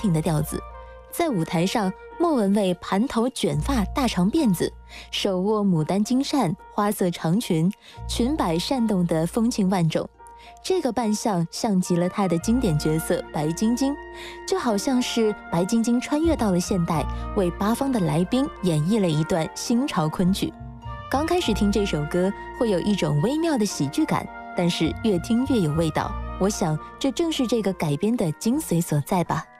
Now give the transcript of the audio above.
挺的调子。在舞台上，莫文蔚盘头卷发，大长辫子，手握牡丹金扇，花色长裙，裙摆扇动得风情万种。这个扮相像极了她的经典角色白晶晶，就好像是白晶晶穿越到了现代，为八方的来宾演绎了一段新潮昆曲。刚开始听这首歌，会有一种微妙的喜剧感，但是越听越有味道。我想，这正是这个改编的精髓所在吧。